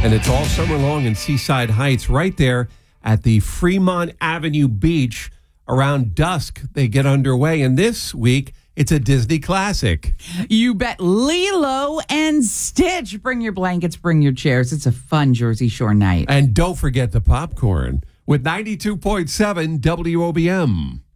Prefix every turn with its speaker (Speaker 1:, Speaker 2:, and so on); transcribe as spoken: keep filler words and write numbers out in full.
Speaker 1: And it's all summer long in Seaside Heights, right there at the Fremont Avenue Beach. Around dusk, they get underway. And this week, it's a Disney classic.
Speaker 2: You bet. Lilo and Stitch. Bring your blankets, bring your chairs. It's a fun Jersey Shore night.
Speaker 1: And don't forget the popcorn with ninety-two point seven W O B M.